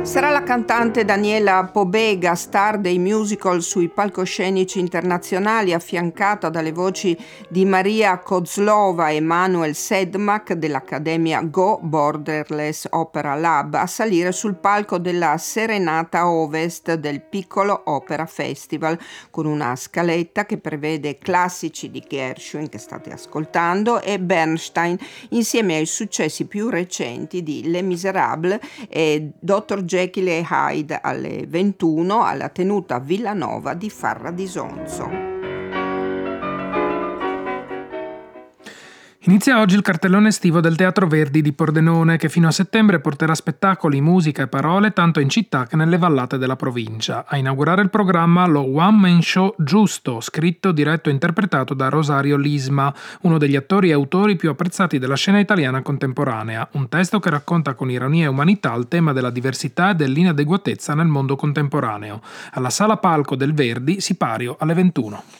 Sarà la cantante Daniela Pobega, star dei musical sui palcoscenici internazionali, affiancata dalle voci di Maria Kozlova e Manuel Sedmak dell'Accademia Go Borderless Opera Lab, a salire sul palco della Serenata Ovest del Piccolo Opera Festival, con una scaletta che prevede classici di Gershwin, che state ascoltando, e Bernstein, insieme ai successi più recenti di Les Miserables e Dr. Jekyll e Hyde alle 21 alla tenuta Villanova di Farra di Sonzo. Inizia oggi il cartellone estivo del Teatro Verdi di Pordenone, che fino a settembre porterà spettacoli, musica e parole tanto in città che nelle vallate della provincia. A inaugurare il programma lo One Man Show Giusto, scritto, diretto e interpretato da Rosario Lisma, uno degli attori e autori più apprezzati della scena italiana contemporanea. Un testo che racconta con ironia e umanità il tema della diversità e dell'inadeguatezza nel mondo contemporaneo. Alla Sala Palco del Verdi, sipario alle 21.